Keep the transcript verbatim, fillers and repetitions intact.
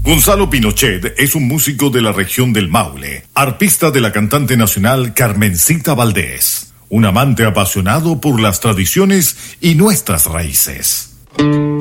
Gonzalo Pinochet es un músico de la región del Maule, arpista de la cantante nacional Carmencita Valdés, un amante apasionado por las tradiciones y nuestras raíces.